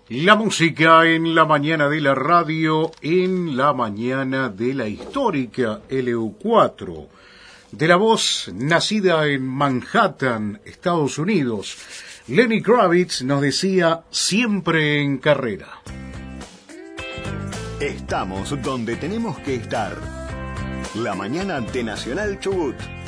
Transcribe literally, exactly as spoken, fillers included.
La música en la mañana de la radio, en la mañana de la histórica L U cuatro. De la voz nacida en Manhattan, Estados Unidos, Lenny Kravitz nos decía siempre en carrera. Estamos donde tenemos que estar. La mañana de Nacional Chubut.